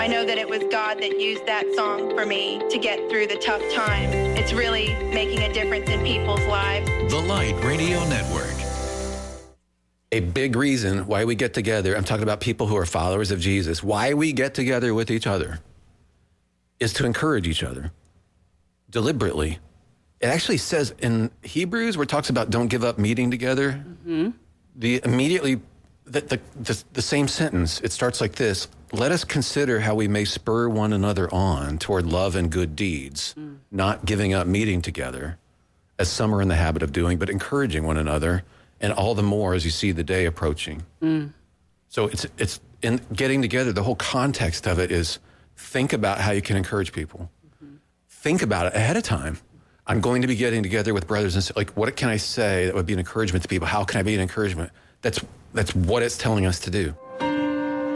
I know that it was God that used that song for me to get through the tough time. It's really making a difference in people's lives. The Light Radio Network. A big reason why we get together, I'm talking about people who are followers of Jesus, why we get together with each other is to encourage each other deliberately. It actually says in Hebrews where it talks about don't give up meeting together, the same sentence, it starts like this: let us consider how we may spur one another on toward love and good deeds, not giving up meeting together, as some are in the habit of doing, but encouraging one another, and all the more as you see the day approaching. So it's in getting together, the whole context of it is think about how you can encourage people. Think about it ahead of time. I'm going to be getting together with brothers and sisters. Like, what can I say that would be an encouragement to people? How can I be an encouragement? That's what it's telling us to do.